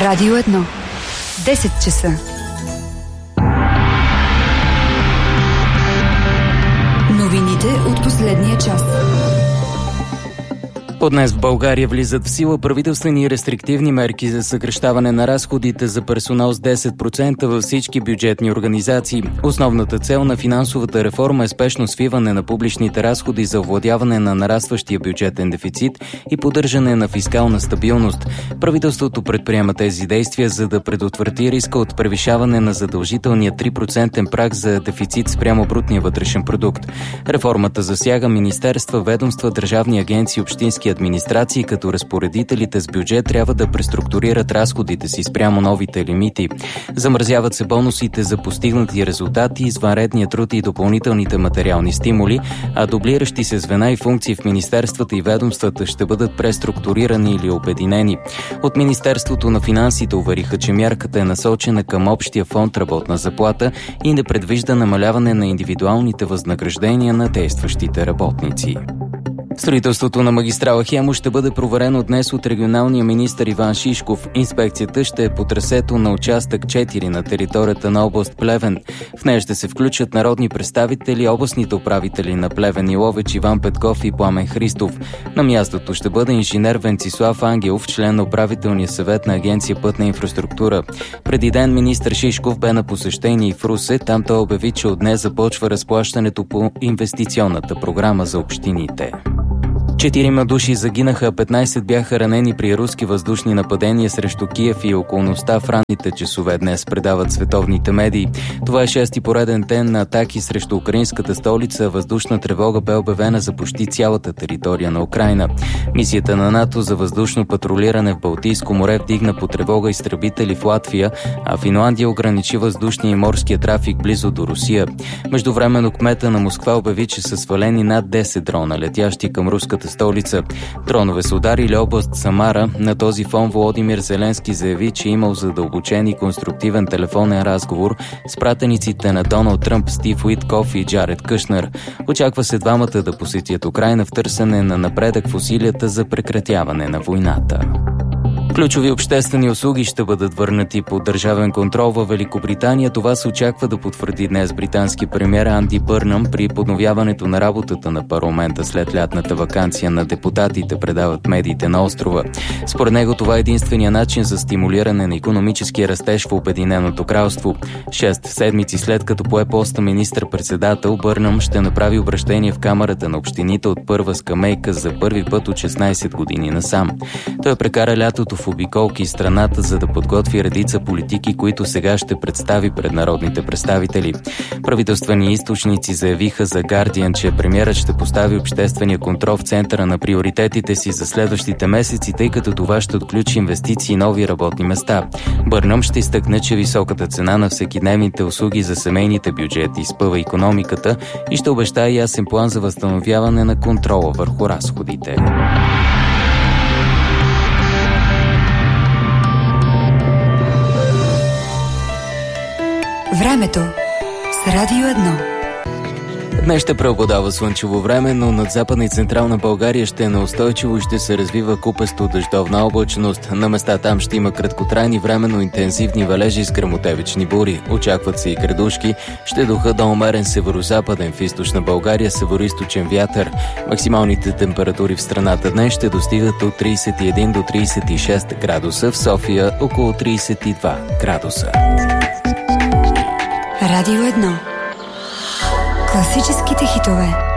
Радио 1. 10 часа. Новините от последния час. От днес в България влизат в сила правителствени и рестриктивни мерки за съкращаване на разходите за персонал с 10% във всички бюджетни организации. Основната цел на финансовата реформа е спешно свиване на публичните разходи за овладяване на нарастващия бюджетен дефицит и поддържане на фискална стабилност. Правителството предприема тези действия, за да предотврати риска от превишаване на задължителния 3% праг за дефицит спрямо брутния вътрешен продукт. Реформата засяга министерства, ведомства, държавни агенции, общински администрации, като разпоредителите с бюджет трябва да преструктурират разходите си спрямо новите лимити. Замразяват се бонусите за постигнати резултати, извънредния труд и допълнителните материални стимули, а дублиращи се звена и функции в министерствата и ведомствата ще бъдат преструктурирани или обединени. От Министерството на финансите увериха, че мярката е насочена към общия фонд работна заплата и не предвижда намаляване на индивидуалните възнаграждения на действащите работници. Строителството на магистрала Хемус ще бъде проверено днес от регионалния министър Иван Шишков. Инспекцията ще е по трасето на участък 4 на територията на област Плевен. В нея ще се включат народни представители, областните управители на Плевен и Ловеч Иван Петков и Пламен Христов. На мястото ще бъде инженер Венцислав Ангелов, член на управителния съвет на Агенция Пътна инфраструктура. Преди ден министър Шишков бе на посещение в Русе. Там той обяви, че от днес започва разплащането по инвестиционната програма за общините. 4 души загинаха, 15 бяха ранени при руски въздушни нападения срещу Киев и околността в ранните часове днес, предават световните медии. Това е 6-ти пореден ден на атаки срещу украинската столица. Въздушна тревога бе обявена за почти цялата територия на Украйна. Мисията на НАТО за въздушно патрулиране в Балтийско море вдигна по тревога изтребители в Латвия, а Финландия ограничи въздушния и морския трафик близо до Русия. Междувременно кмета на Москва обяви, че са свалени над 10 дрона, летящи към руската столица. Дронове са ударили област Самара. На този фон Володимир Зеленски заяви, че имал задълбочен и конструктивен телефонен разговор с пратениците на Доналд Тръмп Стив Уиткоф и Джаред Кушнер. Очаква се двамата да посетят Украйна в търсене на напредък в усилията за прекратяване на войната. Ключови обществени услуги ще бъдат върнати под държавен контрол във Великобритания. Това се очаква да потвърди днес британски премиер Анди Бърнъм при подновяването на работата на парламента след лятната ваканция на депутатите, предават медиите на острова. Според него това е единствения начин за стимулиране на икономическия растеж в Обединеното кралство. 6 седмици след като пое поста министър-председател, Бърнъм ще направи обращение в Камарата на общините от първа скамейка за първи път от 16 години насам. Той прекара лятото в обиколки страната, за да подготви редица политики, които сега ще представи пред народните представители. Правителствени източници заявиха за Guardian, че премиерът ще постави обществения контрол в центъра на приоритетите си за следващите месеци, тъй като това ще отключи инвестиции и нови работни места. Бърнъм ще изтъкне, че високата цена на всекидневните услуги за семейните бюджети изпъва икономиката и ще обещае ясен план за възстановяване на контрола върху разходите. Времето с Радио 1. Днес ще преобладава слънчево време, но над Западна и Централна България ще е неустойчиво и ще се развива купесто дъждовна облачност. На места там ще има краткотрайни временно интензивни валежи с гръмотевични бури. Очакват се и градушки. Ще духа до умерен северозападен, в източна България североизточен вятър. Максималните температури в страната днес ще достигат от 31 до 36 градуса, в София около 32 градуса. Радио 1. Класическите хитове.